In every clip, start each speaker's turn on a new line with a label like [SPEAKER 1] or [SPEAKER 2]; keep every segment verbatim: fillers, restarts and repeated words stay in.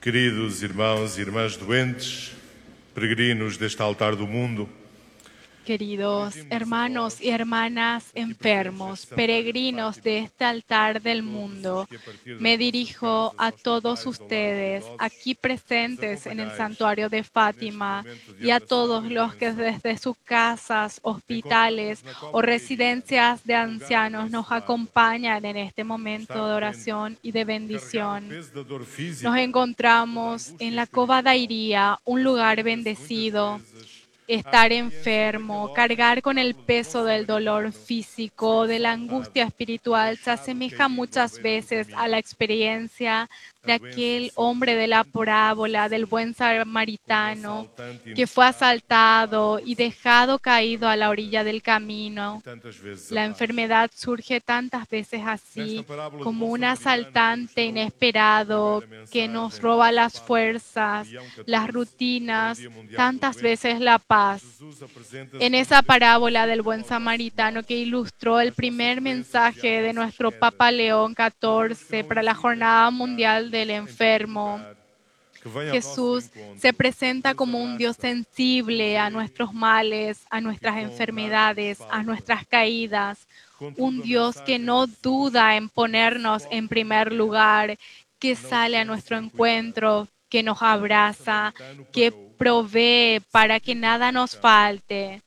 [SPEAKER 1] Queridos irmãos e irmãs doentes, peregrinos deste altar do mundo,
[SPEAKER 2] Queridos hermanos y hermanas enfermos, peregrinos de este altar del mundo, me dirijo a todos ustedes aquí presentes en el santuario de Fátima y a todos los que desde sus casas, hospitales o residencias de ancianos nos acompañan en este momento de oración y de bendición. Nos encontramos en la Cova da Iria, un lugar bendecido. Estar enfermo, cargar con el peso del dolor físico, de la angustia espiritual, se asemeja muchas veces a la experiencia de aquel hombre de la parábola del buen samaritano que fue asaltado y dejado caído a la orilla del camino. La enfermedad surge tantas veces así, como un asaltante inesperado que nos roba las fuerzas, las rutinas, tantas veces la paz. En esa parábola del buen samaritano que ilustró el primer mensaje de nuestro Papa León catorce para la Jornada Mundial del Enfermo, Jesús se presenta como un Dios sensible a nuestros males, a nuestras enfermedades, a nuestras caídas. Un Dios que no duda en ponernos en primer lugar, que sale a nuestro encuentro, que nos abraza, que provee para que nada nos falte.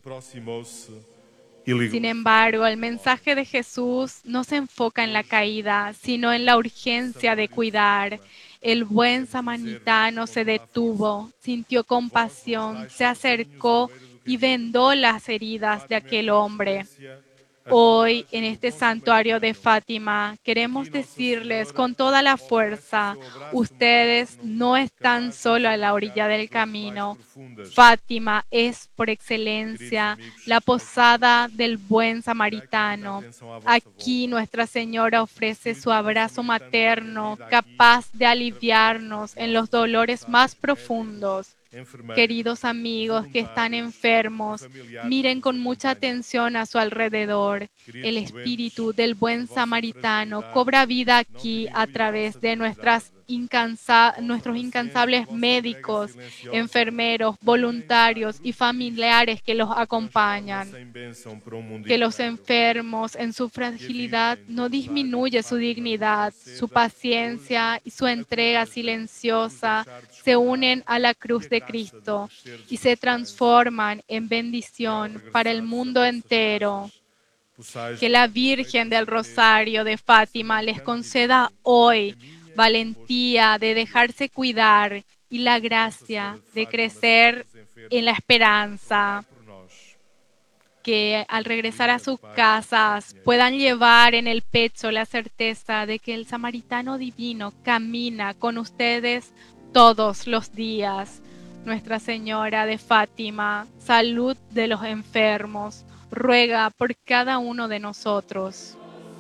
[SPEAKER 2] Sin embargo, el mensaje de Jesús no se enfoca en la caída, sino en la urgencia de cuidar. El buen samaritano se detuvo, sintió compasión, se acercó y vendó las heridas de aquel hombre. Hoy, en este santuario de Fátima, queremos decirles con toda la fuerza, ustedes no están solo a la orilla del camino. Fátima es, por excelencia, la posada del buen samaritano. Aquí Nuestra Señora ofrece su abrazo materno, capaz de aliviarnos en los dolores más profundos. Queridos amigos que están enfermos, miren con mucha atención a su alrededor. El espíritu del buen samaritano cobra vida aquí a través de nuestras incansa nuestros incansables médicos, enfermeros, voluntarios y familiares que los acompañan. Que los enfermos en su fragilidad no disminuye su dignidad, su paciencia y su entrega silenciosa se unen a la cruz de Cristo y se transforman en bendición para el mundo entero. Que la Virgen del Rosario de Fátima les conceda hoy valentía de dejarse cuidar y la gracia de crecer en la esperanza. Que al regresar a sus casas puedan llevar en el pecho la certeza de que el samaritano divino camina con ustedes todos los días. Nuestra Señora de Fátima, salud de los enfermos, ruega por cada uno de nosotros.